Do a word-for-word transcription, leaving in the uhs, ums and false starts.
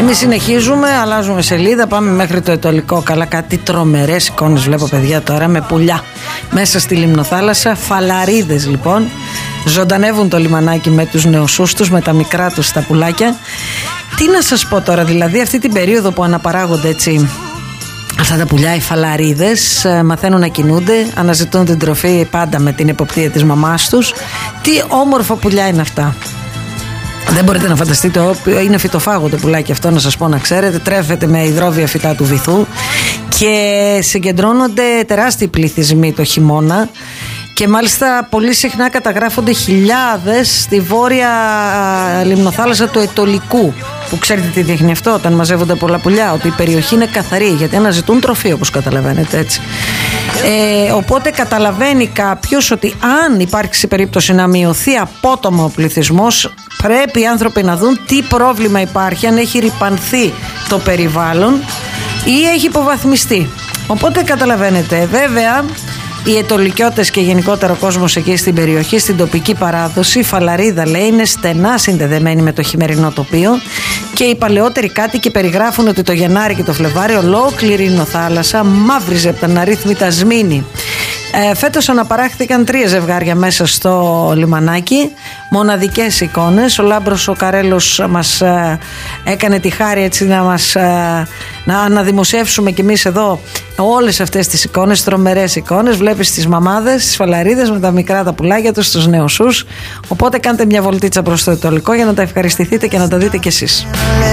Εμείς συνεχίζουμε, αλλάζουμε σελίδα, πάμε μέχρι το Αιτωλικό. Καλά, κάτι τρομερές εικόνες βλέπω, παιδιά, τώρα με πουλιά μέσα στη λιμνοθάλασσα. Φαλαρίδες λοιπόν ζωντανεύουν το λιμανάκι με τους νεοσούς τους, με τα μικρά τους τα πουλάκια. Τι να σας πω τώρα, δηλαδή αυτή την περίοδο που αναπαράγονται έτσι αυτά τα πουλιά, οι φαλαρίδες, μαθαίνουν να κινούνται, αναζητούν την τροφή πάντα με την εποπτεία της μαμάς τους. Τι όμορφα πουλιά είναι αυτά. Δεν μπορείτε να φανταστείτε, είναι φυτοφάγο το πουλάκι αυτό, να σας πω να ξέρετε. Τρέφεται με υδρόβια φυτά του βυθού και συγκεντρώνονται τεράστιοι πληθυσμοί το χειμώνα. Και μάλιστα πολύ συχνά καταγράφονται χιλιάδες στη βόρεια λιμνοθάλασσα του Αιτωλικού. Που ξέρετε τι δείχνει αυτό, όταν μαζεύονται πολλά πουλιά, ότι η περιοχή είναι καθαρή, γιατί αναζητούν τροφή, όπως καταλαβαίνετε, έτσι. Ε, οπότε καταλαβαίνει κάποιος ότι αν υπάρξει περίπτωση να μειωθεί απότομα ο πληθυσμός, πρέπει οι άνθρωποι να δουν τι πρόβλημα υπάρχει, αν έχει ρυπανθεί το περιβάλλον ή έχει υποβαθμιστεί. Οπότε καταλαβαίνετε, βέβαια, οι αιτωλικιώτες και γενικότερα ο κόσμος εκεί στην περιοχή, στην τοπική παράδοση, η φαλαρίδα λέει, είναι στενά συνδεδεμένη με το χειμερινό τοπίο και οι παλαιότεροι κάτοικοι περιγράφουν ότι το Γενάρη και το Φλεβάρι ολόκληρη η λιμνοθάλασσα μαύριζε από τα αρρύθμιτα σμήνη. Ε, φέτος αναπαράχθηκαν τρία ζευγάρια μέσα στο λιμανάκι, μοναδικές εικόνες. Ο Λάμπρος ο Καρέλος μας ε, έκανε τη χάρη έτσι να μας ε, να αναδημοσιεύσουμε κι εμείς εδώ όλες αυτές τις εικόνες, τρομερές εικόνες. Βλέπεις τις μαμάδες, τις φαλαρίδες με τα μικρά τα πουλάκια τους, τους νεοσούς. Οπότε κάντε μια βολτίτσα προς το Αιτωλικό για να τα ευχαριστηθείτε και να τα δείτε κι εσείς.